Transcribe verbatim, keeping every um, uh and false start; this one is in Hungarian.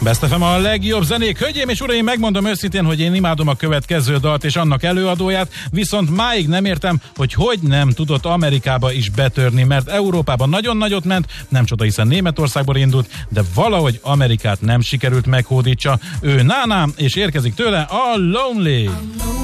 Best ef em a legjobb zenék. Hölgyeim és uraim, megmondom őszintén, hogy én imádom a következő dalt és annak előadóját, viszont máig nem értem, hogy hogy nem tudott Amerikába is betörni, mert Európában nagyon nagyot ment, nem csoda, hiszen Németországból indult, de valahogy Amerikát nem sikerült meghódítsa. Ő Nana, és érkezik tőle a Lonely.